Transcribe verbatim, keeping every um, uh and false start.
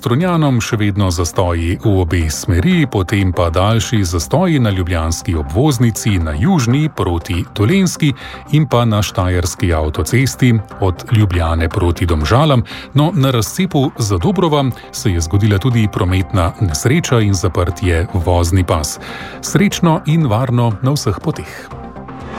Strunjanom še vedno zastoji v obe smeri, potem pa daljši zastoji na ljubljanski obvoznici, na južni proti Dolenjski in pa na štajerski avtocesti od Ljubljane proti Domžalam. No, na razcepu za Dobrova se je zgodila tudi prometna nesreča in zaprt je vozni pas. Srečno in varno na vseh poteh.